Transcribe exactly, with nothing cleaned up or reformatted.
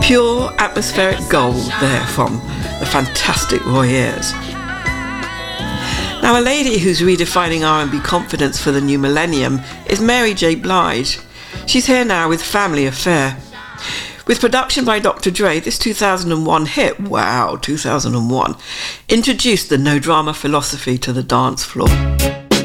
Pure atmospheric gold there from the fantastic Roy Ayers. Now, a lady who's redefining R and B confidence for the new millennium is Mary J. Blige. She's here now with Family Affair. With production by Doctor Dre, this two thousand one hit, wow, two thousand one, introduced the no drama philosophy to the dance floor.